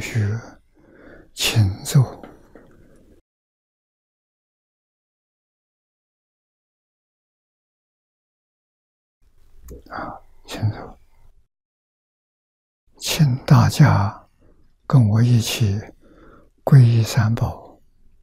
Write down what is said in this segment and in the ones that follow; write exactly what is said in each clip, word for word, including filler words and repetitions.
学，请坐。啊，请坐。请大家跟我一起皈依三宝。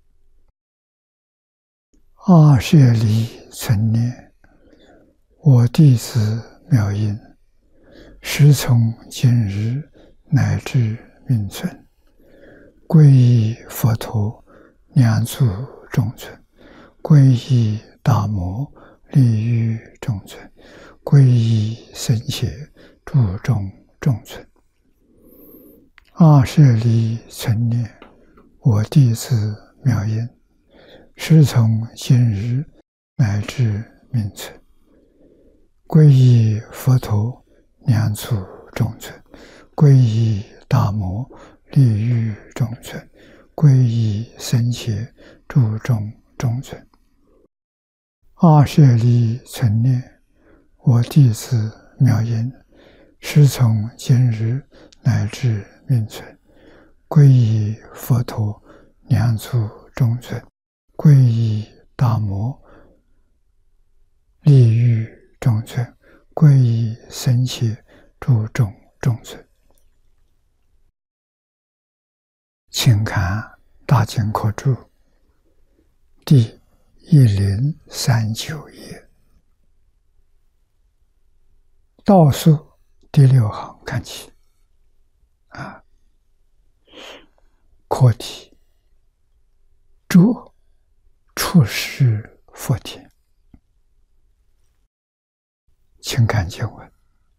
阿舍离存念，我弟子妙音，时从今日乃至命存，皈依佛陀，两足中尊；皈依大摩，利于中尊；皈依僧伽，注中中尊。阿舍离存念，我弟子妙音，时从今日乃至命存，皈依佛陀，两足中尊；皈依大摩，利于中尊；皈依僧伽，注中中尊。阿舍离存念，我弟子妙音，时从今日乃至命存，皈依佛陀，两足中尊；皈依大摩，利于中尊；皈依僧伽，注中中尊。请看《大经科注》第一零三九页，倒数第六行看起。啊，课题：着出世佛田。请看经文：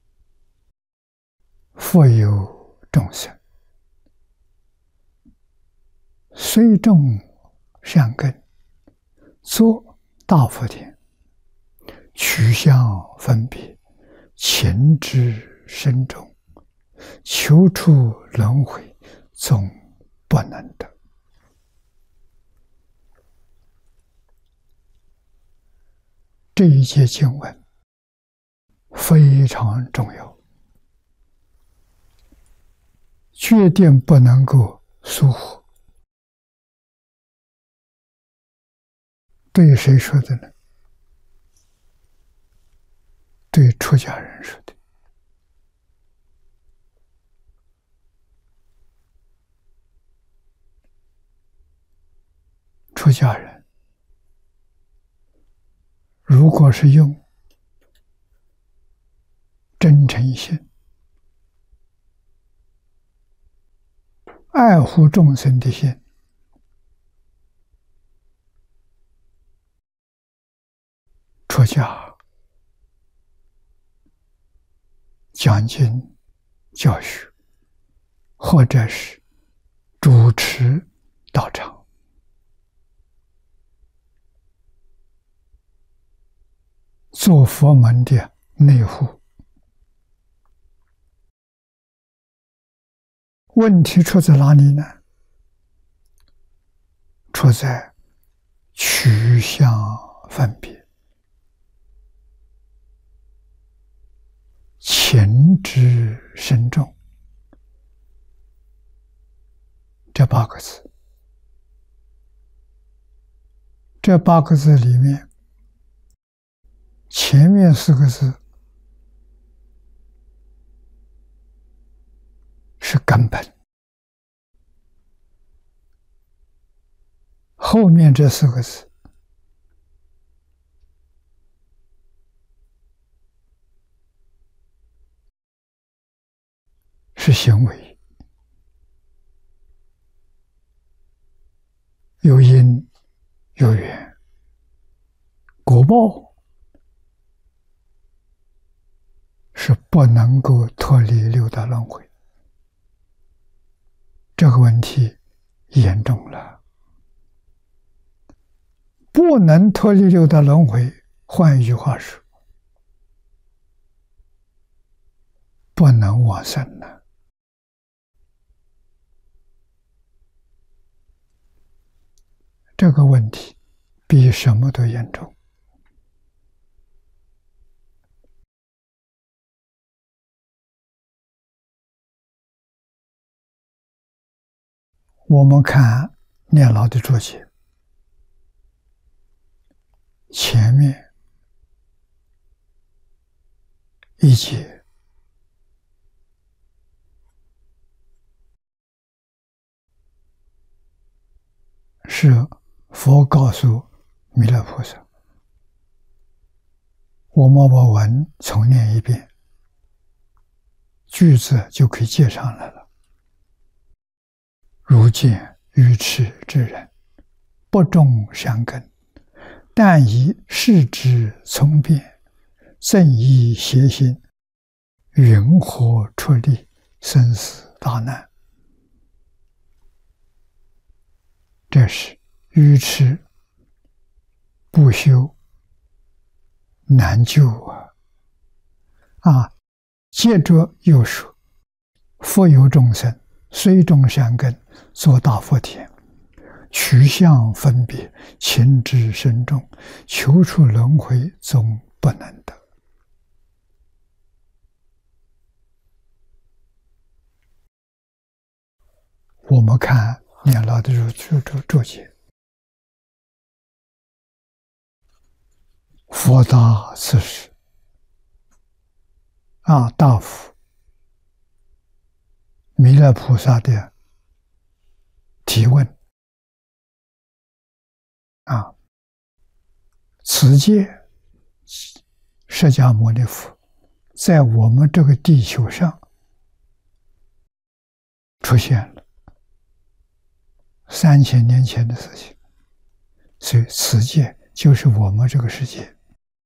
复有众生，虽种善根，作大福田，取相分别，情之深重，求出轮回，总不能得。这一节经文非常重要，决定不能够疏忽。对谁说的呢？对出家人说的。出家人如果是用真诚心、爱护众生的心，出家讲经教学，或者是主持道场，做佛门的内护，问题出在哪里呢？出在取相分别，情之深重。这八个字，这八个字里面，前面四个字是根本，后面这四个字是行为，有因有缘，果报是不能够脱离六道轮回。这个问题严重了，不能脱离六道轮回，换一句话说，不能往生了。这个问题比什么都严重。 我们看念老的注解，前面一节是佛告诉弥勒菩萨，我们把文重念一遍，句子就可以接上来了。如见愚痴之人，不种善根，但以世之聪辩，正义邪心，云何出离生死大难？这是愚痴不修，难救啊！啊，接着又说：复有众生，虽种善根，作大福田，取相分别，情之深重，求出轮回，总不能得。我们看念老的注注注解，佛答此时，啊，大福弥勒菩萨的提问啊，此界释迦牟尼佛在我们这个地球上出现了三千年前的事情，所以此界就是我们这个世界。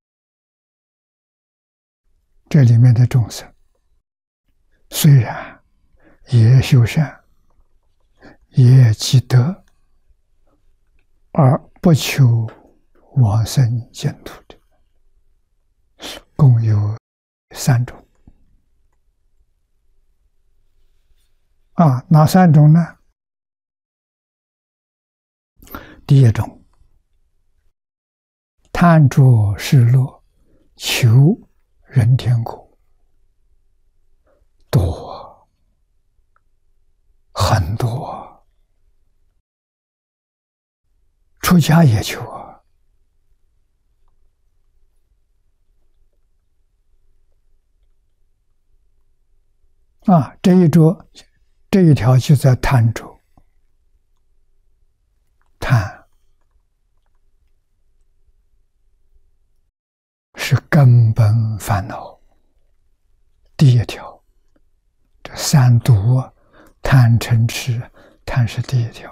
这里面的众生虽然也修善，也积德，而不求往生净土的，共有三种。啊，哪三种呢？第一种，贪着世乐，求人天国，多，很多，出家也求啊。啊，这一桌，这一条就在贪着，贪是根本烦恼第一条，这三毒，贪嗔痴，贪是第一条。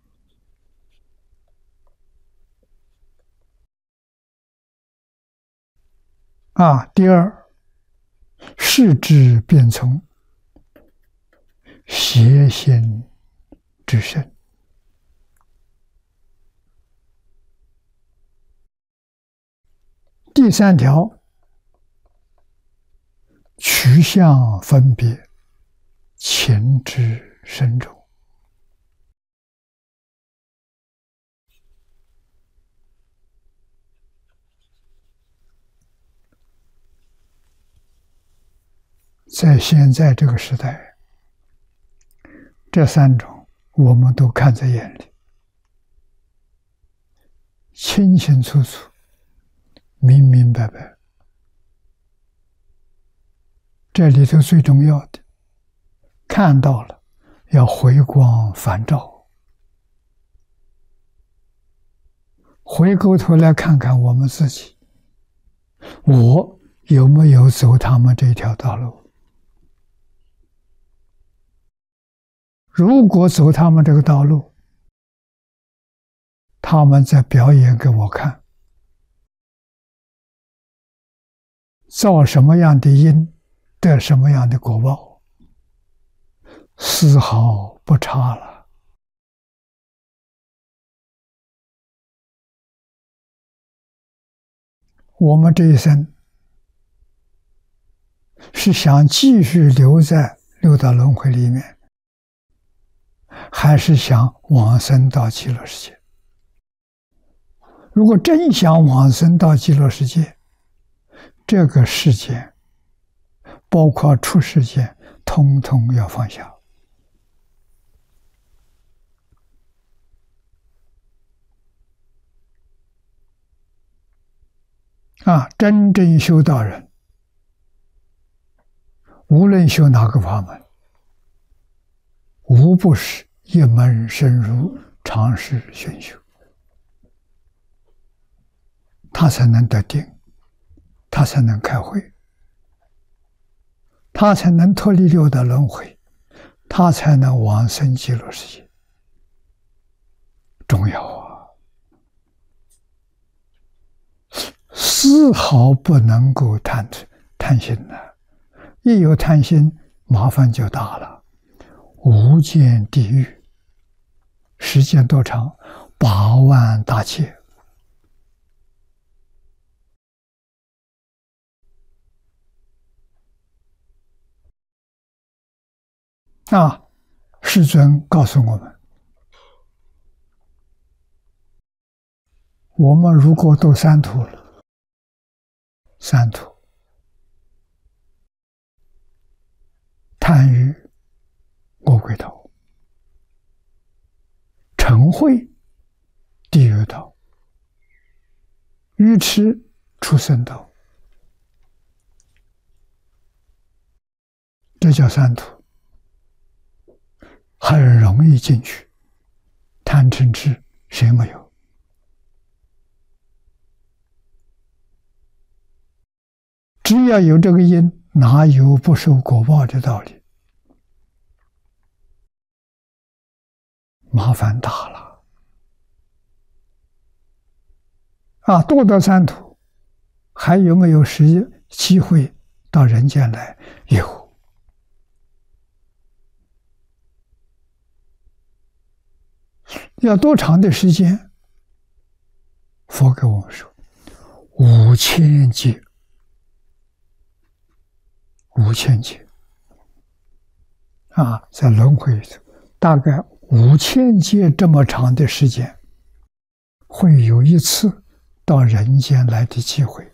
啊，第二，世之变从，邪心之身。第三条，取相分别，情之深重。在现在这个时代，这三种我们都看在眼里，清清楚楚，明明白白。这里头最重要的，看到了要回光返照，回过头来看看我们自己，我有没有走他们这条道路？如果走他们这个道路，他们在表演给我看，造什么样的因，得什么样的果报，丝毫不差了。我们这一生是想继续留在六道轮回里面，还是想往生到极乐世界？如果真想往生到极乐世界，这个世界包括出世间，通通要放下。 啊，真正修道人，无论修哪个法门，无不是一门深入，常识熏修，他才能得定，他才能开慧，他才能脱离六道轮回，他才能往生极乐世界。重要啊！丝毫不能够贪贪心的，一有贪心，麻烦就大了。无间地狱，时间多长？八万大劫。啊，世尊告诉我们，我们如果都三途了，三途，贪欲恶鬼道，嗔恚地狱道，愚痴畜生道，这叫三途，很容易进去。贪嗔痴谁没有？只要有这个因，哪有不受果报的道理？麻烦大了啊！堕到三途，还有没有时机会到人间来？有。要多长的时间？佛给我们说，五千劫。五千劫啊，在轮回里头，大概五千劫这么长的时间，会有一次到人间来的机会。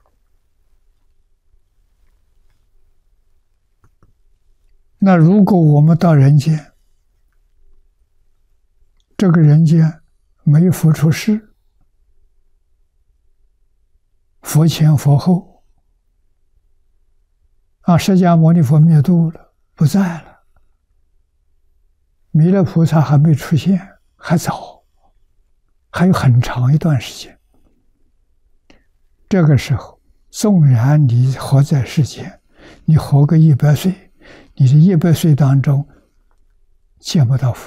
那如果我们到人间，这个人间没佛出世，佛前佛后。啊，释迦牟尼佛灭度了，不在了。弥勒菩萨还没出现，还早，还有很长一段时间。这个时候，纵然你活在世间，你活个一百岁，你这一百岁当中见不到佛，